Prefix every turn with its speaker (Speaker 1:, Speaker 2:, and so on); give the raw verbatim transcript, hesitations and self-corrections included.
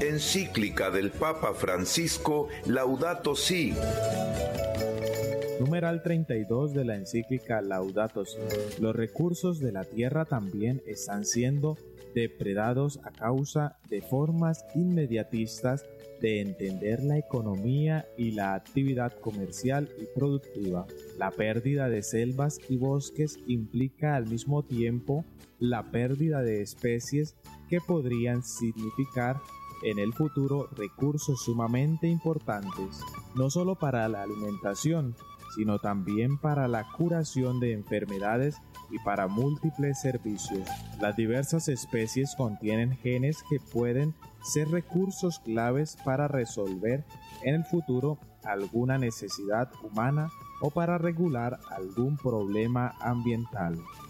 Speaker 1: Encíclica del Papa Francisco Laudato Si.
Speaker 2: Numeral treinta y dos de la encíclica Laudato Si. Los recursos de la tierra también están siendo depredados a causa de formas inmediatistas de entender la economía y la actividad comercial y productiva. La pérdida de selvas y bosques implica al mismo tiempo la pérdida de especies que podrían significar en el futuro recursos sumamente importantes, no solo para la alimentación, sino también para la curación de enfermedades y para múltiples servicios. Las diversas especies contienen genes que pueden ser recursos claves para resolver en el futuro alguna necesidad humana o para regular algún problema ambiental.